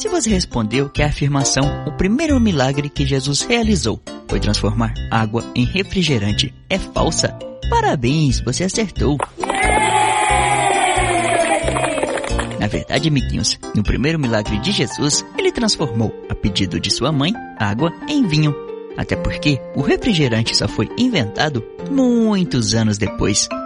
Se você respondeu que a afirmação, o primeiro milagre que Jesus realizou foi transformar água em refrigerante, é falsa, parabéns, você acertou. Na verdade, amiguinhos, no primeiro milagre de Jesus, ele transformou, a pedido de sua mãe, água em vinho. Até porque o refrigerante só foi inventado muitos anos depois.